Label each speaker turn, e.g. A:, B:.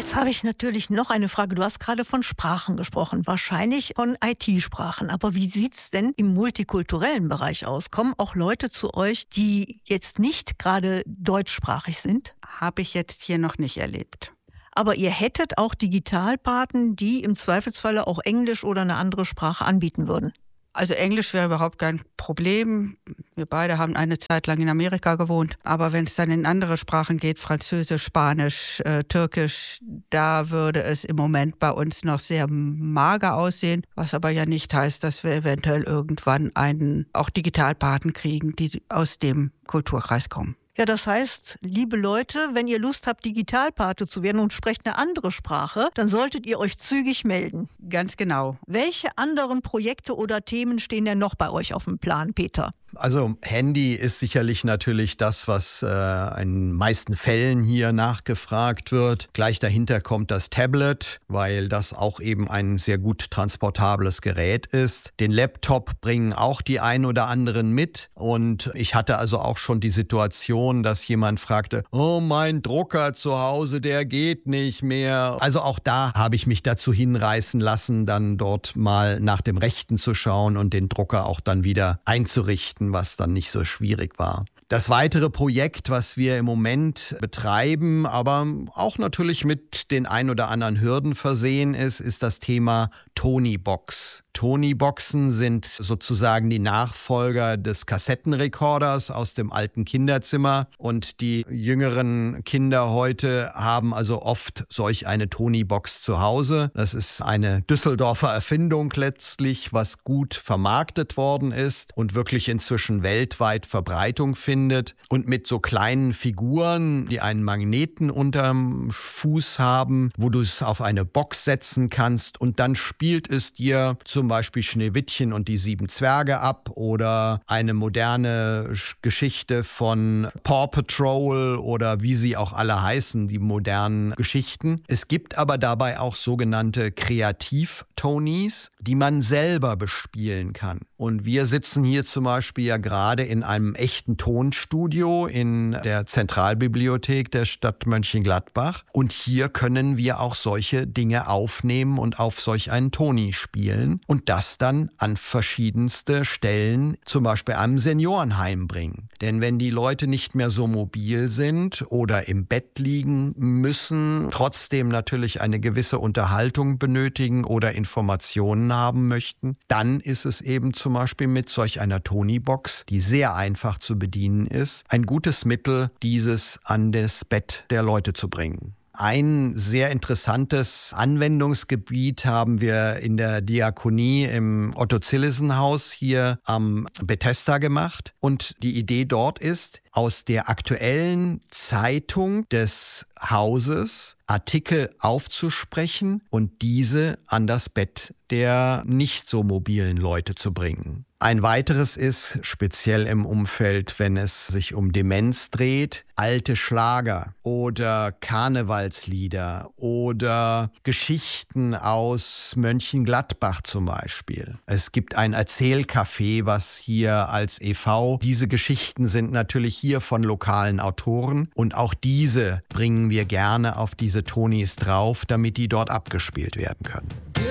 A: Jetzt habe ich natürlich noch eine Frage. Du hast gerade von Sprachen gesprochen, wahrscheinlich von IT-Sprachen. Aber wie sieht es denn im multikulturellen Bereich aus? Kommen auch Leute zu euch, die jetzt nicht gerade deutschsprachig sind?
B: Habe ich jetzt hier noch nicht erlebt.
A: Aber ihr hättet auch Digitalpaten, die im Zweifelsfalle auch Englisch oder eine andere Sprache anbieten würden?
B: Also Englisch wäre überhaupt kein Problem. Wir beide haben eine Zeit lang in Amerika gewohnt. Aber wenn es dann in andere Sprachen geht, Französisch, Spanisch, Türkisch, da würde es im Moment bei uns noch sehr mager aussehen. Was aber ja nicht heißt, dass wir eventuell irgendwann einen auch Digitalpaten kriegen, die aus dem Kulturkreis kommen.
A: Ja, das heißt, liebe Leute, wenn ihr Lust habt, Digitalpate zu werden und sprecht eine andere Sprache, dann solltet ihr euch zügig melden.
B: Ganz genau.
A: Welche anderen Projekte oder Themen stehen denn noch bei euch auf dem Plan, Peter?
C: Also Handy ist sicherlich natürlich das, was in den meisten Fällen hier nachgefragt wird. Gleich dahinter kommt das Tablet, weil das auch eben ein sehr gut transportables Gerät ist. Den Laptop bringen auch die ein oder anderen mit. Und ich hatte also auch schon die Situation, dass jemand fragte, oh, mein Drucker zu Hause, der geht nicht mehr. Also auch da habe ich mich dazu hinreißen lassen, dann dort mal nach dem Rechten zu schauen und den Drucker auch dann wieder einzurichten, was dann nicht so schwierig war. Das weitere Projekt, was wir im Moment betreiben, aber auch natürlich mit den ein oder anderen Hürden versehen ist das Thema Tonybox. Tonyboxen sind sozusagen die Nachfolger des Kassettenrekorders aus dem alten Kinderzimmer. Und die jüngeren Kinder heute haben also oft solch eine Tonybox zu Hause. Das ist eine Düsseldorfer Erfindung letztlich, was gut vermarktet worden ist und wirklich inzwischen weltweit Verbreitung findet. Und mit so kleinen Figuren, die einen Magneten unterm Fuß haben, wo du es auf eine Box setzen kannst und dann spielt es dir zum Beispiel Schneewittchen und die 7 Zwerge ab oder eine moderne Geschichte von Paw Patrol oder wie sie auch alle heißen, die modernen Geschichten. Es gibt aber dabei auch sogenannte Kreativ-Tonys, die man selber bespielen kann. Und wir sitzen hier zum Beispiel ja gerade in einem echten Tonstudio in der Zentralbibliothek der Stadt Mönchengladbach. Und hier können wir auch solche Dinge aufnehmen und auf solch einen Tony spielen und das dann an verschiedenste Stellen, zum Beispiel einem Seniorenheim bringen. Denn wenn die Leute nicht mehr so mobil sind oder im Bett liegen müssen, trotzdem natürlich eine gewisse Unterhaltung benötigen oder Informationen haben möchten, dann ist es eben zum Beispiel mit solch einer Tonybox, die sehr einfach zu bedienen ist, ein gutes Mittel, dieses an das Bett der Leute zu bringen. Ein sehr interessantes Anwendungsgebiet haben wir in der Diakonie im Otto-Zillesen-Haus hier am Bethesda gemacht. Und die Idee dort ist, aus der aktuellen Zeitung des Hauses Artikel aufzusprechen und diese an das Bett der nicht so mobilen Leute zu bringen. Ein weiteres ist, speziell im Umfeld, wenn es sich um Demenz dreht, alte Schlager oder Karnevalslieder oder Geschichten aus Mönchengladbach zum Beispiel. Es gibt ein Erzählcafé, was hier als e.V. Diese Geschichten sind natürlich hier von lokalen Autoren und auch diese bringen wir gerne auf diese Tonys drauf, damit die dort abgespielt werden können.